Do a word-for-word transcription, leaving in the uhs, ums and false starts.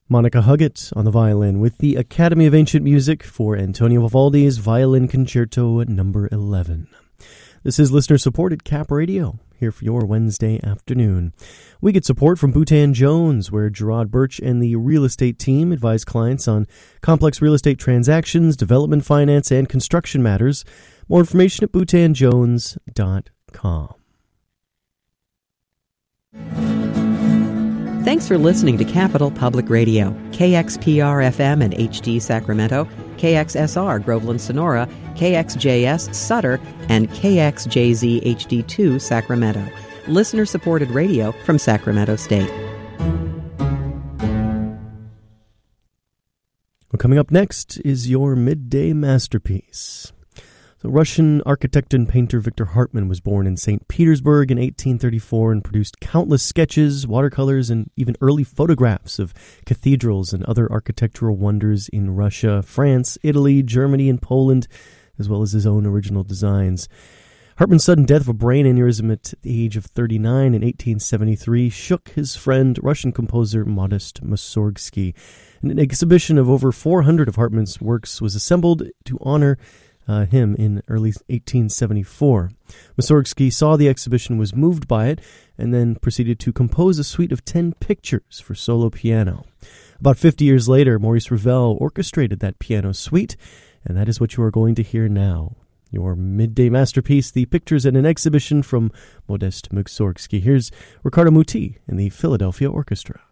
Monica Huggett on the violin with the Academy of Ancient Music for Antonio Vivaldi's Violin Concerto number eleven. This is listener-supported Cap Radio, here for your Wednesday afternoon. We get support from Boutan Jones, where Gerard Birch and the real estate team advise clients on complex real estate transactions, development finance, and construction matters. More information at boutan jones dot com. Thanks for listening to Capital Public Radio, K X P R F M and H D Sacramento, K X S R Groveland Sonora, K X J S Sutter, and K X J Z H D two Sacramento. Listener-supported radio from Sacramento State. Well, coming up next is your midday masterpiece. The Russian architect and painter Victor Hartmann was born in Saint Petersburg in eighteen thirty-four and produced countless sketches, watercolors, and even early photographs of cathedrals and other architectural wonders in Russia, France, Italy, Germany, and Poland, as well as his own original designs. Hartmann's sudden death of a brain aneurysm at the age of thirty-nine in eighteen seventy-three shook his friend, Russian composer Modest Mussorgsky. And an exhibition of over four hundred of Hartmann's works was assembled to honor Uh, him in early eighteen seventy-four. Mussorgsky saw the exhibition, was moved by it, and then proceeded to compose a suite of ten pictures for solo piano. About fifty years later, Maurice Ravel orchestrated that piano suite, and that is what you are going to hear now. Your midday masterpiece, the pictures in an exhibition from Modest Mussorgsky. Here's Riccardo Muti and the Philadelphia Orchestra.